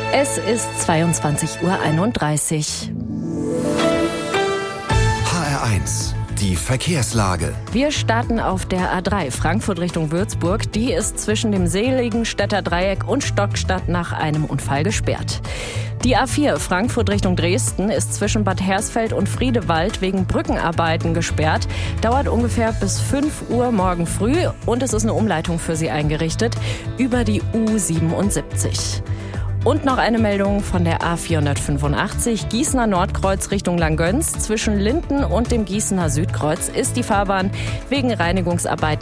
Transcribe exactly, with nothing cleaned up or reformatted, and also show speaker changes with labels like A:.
A: Es ist zweiundzwanzig Uhr einunddreißig.
B: H R eins, die Verkehrslage.
A: Wir starten auf der A drei Frankfurt Richtung Würzburg. Die ist zwischen dem Seligenstädter Dreieck und Stockstadt nach einem Unfall gesperrt. Die A vier Frankfurt Richtung Dresden ist zwischen Bad Hersfeld und Friedewald wegen Brückenarbeiten gesperrt. Dauert ungefähr bis fünf Uhr morgen früh und es ist eine Umleitung für Sie eingerichtet über die U siebenundsiebzig. Und noch eine Meldung von der A vierhundertfünfundachtzig, Gießener Nordkreuz Richtung Langgöns. Zwischen Linden und dem Gießener Südkreuz ist die Fahrbahn wegen Reinigungsarbeiten